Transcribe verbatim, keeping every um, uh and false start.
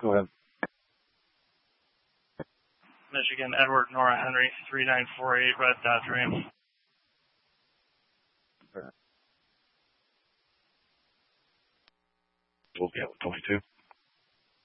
Go ahead. Michigan, Edward, Nora, Henry, three nine four eight, Red Dot Dream. We'll get twenty-two.